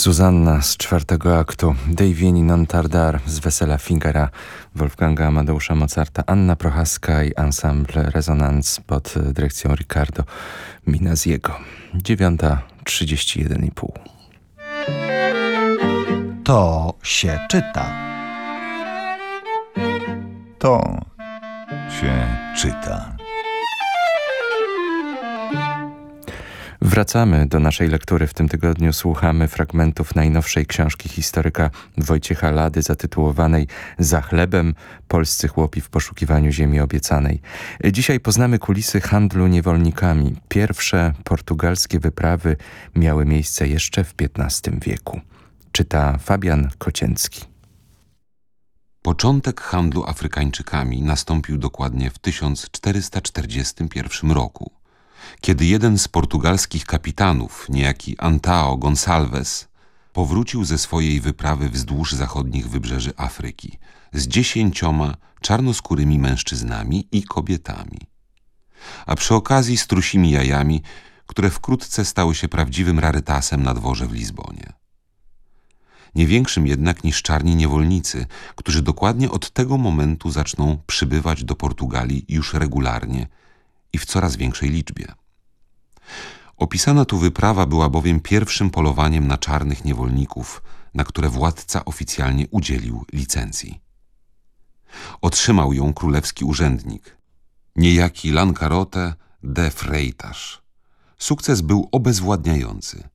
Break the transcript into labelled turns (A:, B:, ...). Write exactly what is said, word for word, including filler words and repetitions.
A: Zuzanna z czwartego aktu, Dei vieni non tardar z Wesela Fingera, Wolfganga Amadeusza Mozarta, Anna Prochaska i ensemble Resonance pod dyrekcją Riccardo Minaziego. dziewiąta trzydzieści jeden i pół.
B: To się czyta.
C: To się czyta.
A: Wracamy do naszej lektury. W tym tygodniu słuchamy fragmentów najnowszej książki historyka Wojciecha Lady zatytułowanej Za chlebem. Polscy chłopi w poszukiwaniu ziemi obiecanej. Dzisiaj poznamy kulisy handlu niewolnikami. Pierwsze portugalskie wyprawy miały miejsce jeszcze w piętnastym wieku. Czyta Fabian Kocięcki.
D: Początek handlu Afrykańczykami nastąpił dokładnie w tysiąc czterysta czterdziestym pierwszym roku, kiedy jeden z portugalskich kapitanów, niejaki Antão Gonçalves, powrócił ze swojej wyprawy wzdłuż zachodnich wybrzeży Afryki z dziesięcioma czarnoskórymi mężczyznami i kobietami, a przy okazji z trusimi jajami, które wkrótce stały się prawdziwym rarytasem na dworze w Lizbonie. Nie większym jednak niż czarni niewolnicy, którzy dokładnie od tego momentu zaczną przybywać do Portugalii już regularnie i w coraz większej liczbie. Opisana tu wyprawa była bowiem pierwszym polowaniem na czarnych niewolników, na które władca oficjalnie udzielił licencji. Otrzymał ją królewski urzędnik, niejaki Lancarote de Freitas. Sukces był obezwładniający.